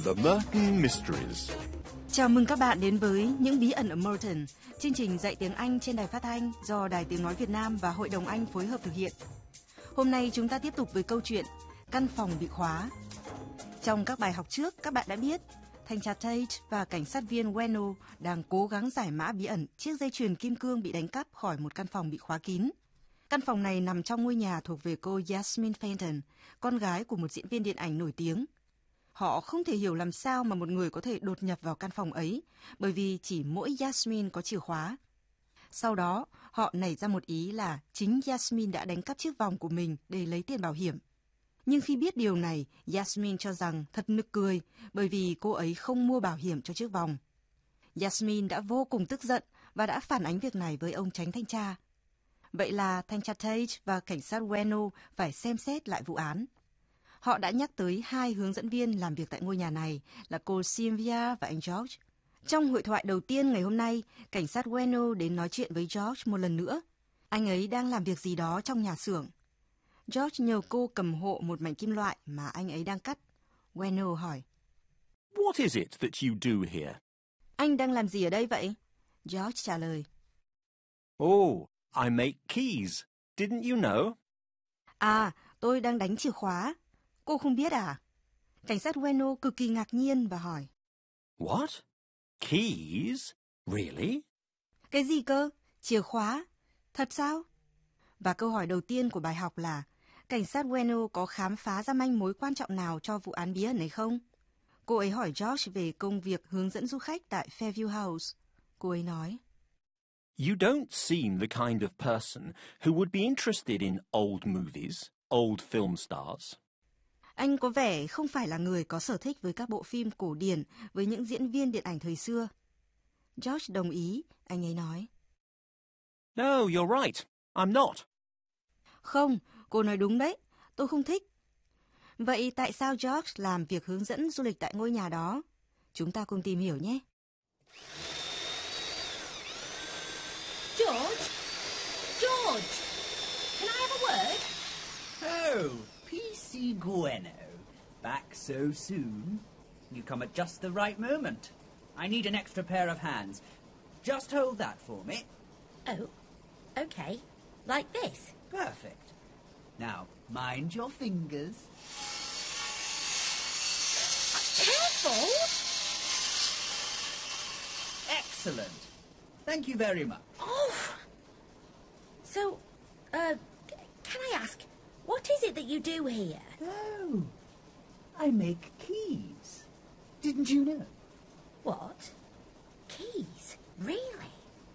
The Merton Mysteries. Chào mừng các bạn đến với Những bí ẩn ở Merton, chương trình dạy tiếng Anh trên đài phát thanh do Đài Tiếng nói Việt Nam và Hội đồng Anh phối hợp thực hiện. Hôm nay chúng ta tiếp tục với câu chuyện Căn phòng bị khóa. Trong các bài học trước, các bạn đã biết thanh tra Tate và cảnh sát viên Weno đang cố gắng giải mã bí ẩn chiếc dây chuyền kim cương bị đánh cắp khỏi một căn phòng bị khóa kín. Căn phòng này nằm trong ngôi nhà thuộc về cô Yasmin Fenton, con gái của một diễn viên điện ảnh nổi tiếng. Họ không thể hiểu làm sao mà một người có thể đột nhập vào căn phòng ấy, bởi vì chỉ mỗi Yasmin có chìa khóa. Sau đó, họ nảy ra một ý là chính Yasmin đã đánh cắp chiếc vòng của mình để lấy tiền bảo hiểm. Nhưng khi biết điều này, Yasmin cho rằng thật nực cười, bởi vì cô ấy không mua bảo hiểm cho chiếc vòng. Yasmin đã vô cùng tức giận và đã phản ánh việc này với ông chánh thanh tra. Vậy là thanh tra Tate và cảnh sát Weno phải xem xét lại vụ án. Họ đã nhắc tới hai hướng dẫn viên làm việc tại ngôi nhà này là cô Sylvia và anh George. Trong hội thoại đầu tiên ngày hôm nay, cảnh sát Weno đến nói chuyện với George một lần nữa. Anh ấy đang làm việc gì đó trong nhà xưởng. George nhờ cô cầm hộ một mảnh kim loại mà anh ấy đang cắt. Weno hỏi: What is it that you do here? Anh đang làm gì ở đây vậy? George trả lời: Oh, I make keys. Didn't you know? À, tôi đang đánh chìa khóa. Cô không biết à? Cảnh sát Weno cực kỳ ngạc nhiên và hỏi: What? Keys? Really? Cái gì cơ? Chìa khóa? Thật sao? Và câu hỏi đầu tiên của bài học là cảnh sát Weno có khám phá ra manh mối quan trọng nào cho vụ án bí ẩn này không? Cô ấy hỏi George về công việc hướng dẫn du khách tại Fairview House. Cô ấy nói: You don't seem the kind of person who would be interested in old movies, old film stars. Anh có vẻ không phải là người có sở thích với các bộ phim cổ điển với những diễn viên điện ảnh thời xưa. George đồng ý, anh ấy nói: No, you're right. I'm not. Không, cô nói đúng đấy, tôi không thích. Vậy tại sao George làm việc hướng dẫn du lịch tại ngôi nhà đó? Chúng ta cùng tìm hiểu nhé. George? George! Can I have a word? Oh, P.C. Bueno. Back so soon? You come at just the right moment. I need an extra pair of hands. Just hold that for me. Oh, okay. Like this? Perfect. Now, mind your fingers. Careful! Excellent. Thank you very much. Oh! So, can I ask, what is it that you do here? Oh, I make keys. Didn't you know? What? Keys? Really?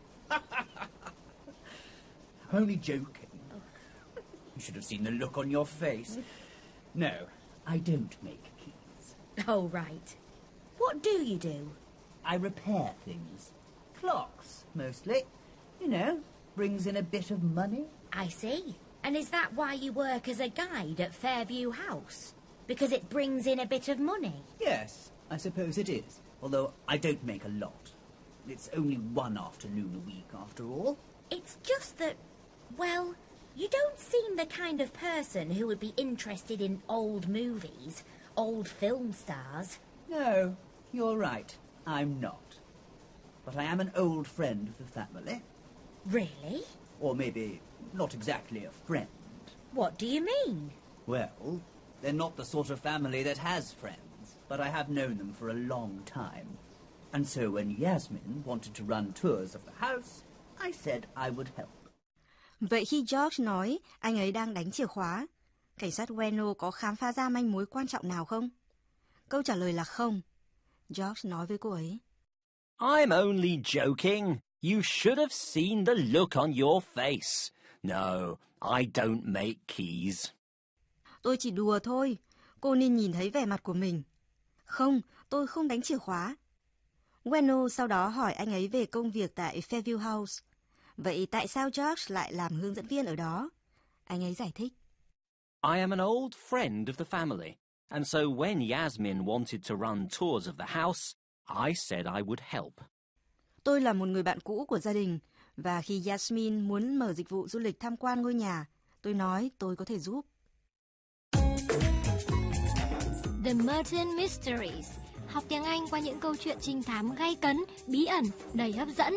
Only joking. You should have seen the look on your face. No, I don't make keys. Oh, right. What do you do? I repair things. Clocks, mostly. You know, brings in a bit of money. I see. And is that why you work as a guide at Fairview House? Because it brings in a bit of money? Yes, I suppose it is. Although I don't make a lot. It's only one afternoon a week, after all. It's just that, well, you don't seem the kind of person who would be interested in old movies, old film stars. No, you're right. I'm not. But I am an old friend of the family. Really? Or maybe not exactly a friend. What do you mean? Well, they're not the sort of family that has friends, but I have known them for a long time. And so when Yasmin wanted to run tours of the house, I said I would help. Vậy khi George nói anh ấy đang đánh chìa khóa, cảnh sát Weno có khám phá ra manh mối quan trọng nào không? Câu trả lời là không. George nói với cô ấy: I'm only joking. You should have seen the look on your face. No, I don't make keys. Tôi chỉ đùa thôi. Cô nên nhìn thấy vẻ mặt của mình. Không, tôi không đánh chìa khóa. Weno sau đó hỏi anh ấy về công việc tại Fairview House. Vậy tại sao George lại làm hướng dẫn viên ở đó? Anh ấy giải thích: I am an old friend of the family, and so when Yasmin wanted to run tours of the house, I said I would help. Tôi là một người bạn cũ của gia đình, và khi Yasmin muốn mở dịch vụ du lịch tham quan ngôi nhà, tôi nói tôi có thể giúp. The Merton Mysteries, học tiếng Anh qua những câu chuyện trinh thám gay cấn, bí ẩn, đầy hấp dẫn.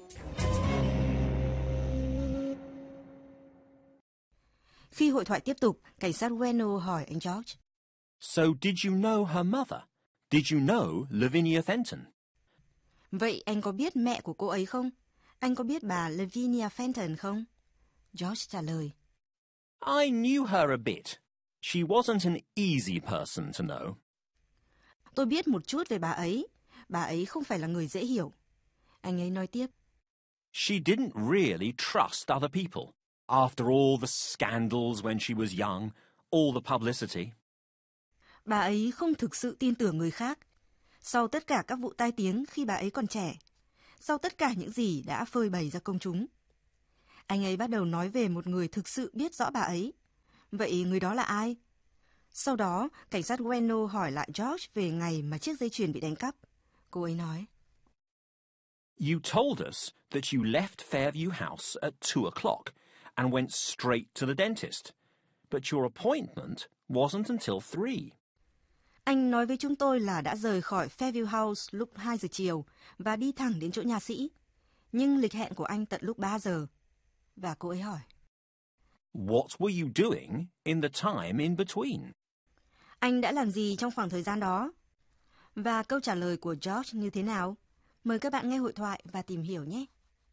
Khi hội thoại tiếp tục, cảnh sát Bueno hỏi anh George. So did you know her mother? Did you know Lavinia Fenton? Vậy anh có biết mẹ của cô ấy không? Anh có biết bà Lavinia Fenton không? George trả lời. I knew her a bit. She wasn't an easy person to know. Tôi biết một chút về bà ấy. Bà ấy không phải là người dễ hiểu. Anh ấy nói tiếp. She didn't really trust other people. After all the scandals when she was young, all the publicity. Bà ấy không thực sự tin tưởng người khác. Sau tất cả các vụ tai tiếng khi bà ấy còn trẻ. Sau tất cả những gì đã phơi bày ra công chúng. Anh ấy bắt đầu nói về một người thực sự biết rõ bà ấy. Vậy người đó là ai? Sau đó, cảnh sát Bueno hỏi lại George về ngày mà chiếc dây chuyền bị đánh cắp. Cô ấy nói. You told us that you left Fairview House at 2 o'clock and went straight to the dentist. But your appointment wasn't until 3. Anh nói với chúng tôi là đã rời khỏi Fairview House lúc 2 giờ chiều và đi thẳng đến chỗ nha sĩ. Nhưng lịch hẹn của anh tận lúc 3 giờ. Và cô ấy hỏi. What were you doing in the time in between? Anh đã làm gì trong khoảng thời gian đó? Và câu trả lời của George như thế nào? Mời các bạn nghe hội thoại và tìm hiểu nhé.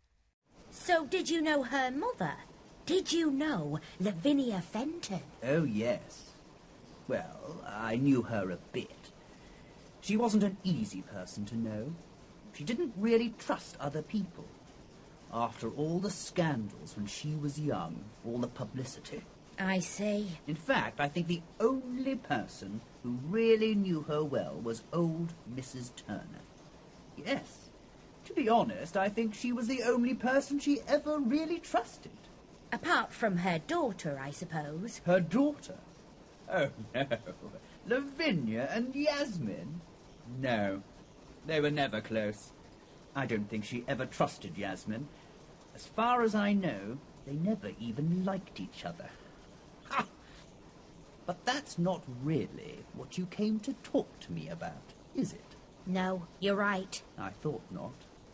So did you know her mother? Did you know Lavinia Fenton? Oh, yes. Well, I knew her a bit. She wasn't an easy person to know. She didn't really trust other people. After all the scandals when she was young, all the publicity. I see. In fact, I think the only person who really knew her well was old Mrs. Turner. Yes. To be honest, I think she was the only person she ever really trusted. Apart from her daughter, I suppose. Her daughter? Oh, no. Lavinia and Yasmin? No. They were never close. I don't think she ever trusted Yasmin. As far as I know, they never even liked each other. Ha! But that's not really what you came to talk to me about, is it? No, you're right. I thought not.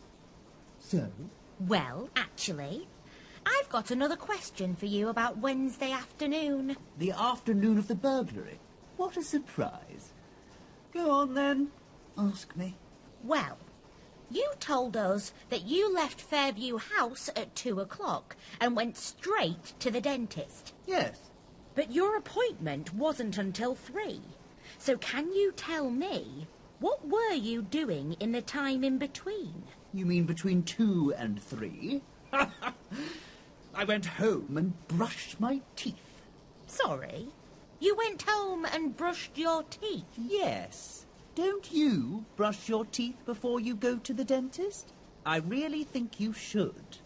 So? Well, actually, I've got another question for you about Wednesday afternoon. The afternoon of the burglary? What a surprise. Go on then. Ask me. Well, you told us that you left Fairview House at 2 o'clock and went straight to the dentist. Yes. But your appointment wasn't until 3. So can you tell me, what were you doing in the time in between? You mean between 2 and 3? I went home and brushed my teeth. Sorry? You went home and brushed your teeth? Yes. Don't you brush your teeth before you go to the dentist? I really think you should.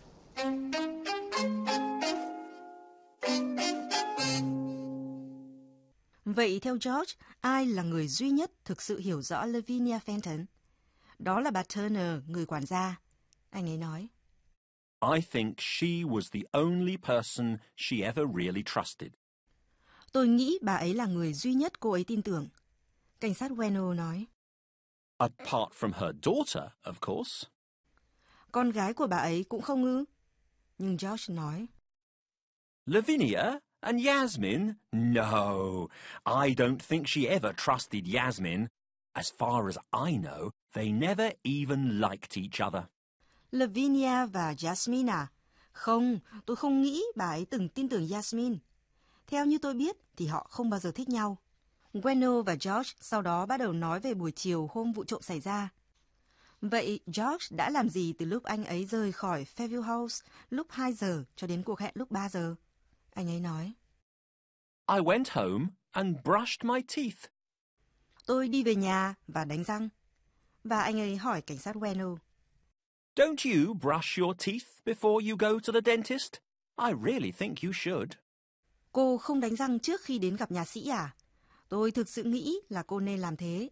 Vậy theo George, ai là người duy nhất thực sự hiểu rõ Lavinia Fenton? Đó là bà Turner, người quản gia. Anh ấy nói. I think she was the only person she ever really trusted. Tôi nghĩ bà ấy là người duy nhất cô ấy tin tưởng. Cảnh sát Bueno nói. Apart from her daughter, of course. Con gái của bà ấy cũng không ư? Nhưng George nói. Lavinia and Yasmin? No, I don't think she ever trusted Yasmin. As far as I know, they never even liked each other. Lavinia và Yasmin à? Không, tôi không nghĩ bà ấy từng tin tưởng Yasmin. Theo như tôi biết thì họ không bao giờ thích nhau. Bueno và George sau đó bắt đầu nói về buổi chiều hôm vụ trộm xảy ra. Vậy George đã làm gì từ lúc anh ấy rời khỏi Fairview House lúc 2 giờ cho đến cuộc hẹn lúc 3 giờ? Anh ấy nói. I went home and brushed my teeth. Tôi đi về nhà và đánh răng. Và anh ấy hỏi cảnh sát Bueno. Don't you brush your teeth before you go to the dentist? I really think you should. Cô không đánh răng trước khi đến gặp nha sĩ à? Tôi thực sự nghĩ là cô nên làm thế.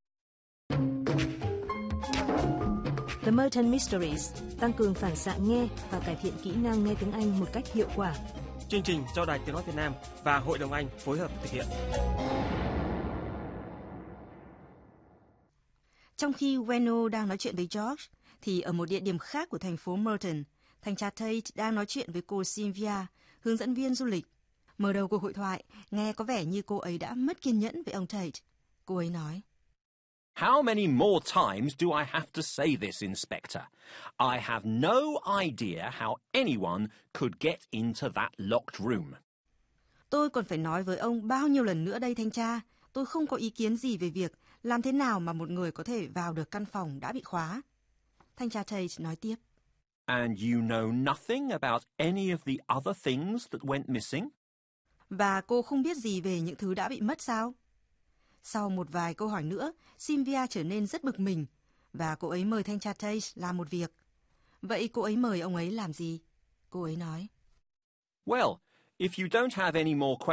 The Merton Mysteries tăng cường phản xạ nghe và cải thiện kỹ năng nghe tiếng Anh một cách hiệu quả. Chương trình do Đài Tiếng nói Việt Nam và Hội đồng Anh phối hợp thực hiện. Trong khi Weno đang nói chuyện với George, thì ở một địa điểm khác của thành phố Merton, thanh tra Tate đang nói chuyện với cô Sylvia, hướng dẫn viên du lịch. Mở đầu cuộc hội thoại, nghe có vẻ như cô ấy đã mất kiên nhẫn với ông Tate. Cô ấy nói: How many more times do I have to say this, Inspector? I have no idea how anyone could get into that locked room. Tôi còn phải nói với ông bao nhiêu lần nữa đây thanh tra. Tôi không có ý kiến gì về việc làm thế nào mà một người có thể vào được căn phòng đã bị khóa. Thanh tra Tate nói tiếp: And you know nothing about any of the other things that went missing? Và cô không biết gì về những thứ đã bị mất sao? Sau một vài câu hỏi nữa, Sylvia trở nên rất bực mình và cô ấy mời thanh tra Tate làm một việc. Vậy cô ấy mời ông ấy làm gì? Cô ấy nói: Well, if you don't have any more questions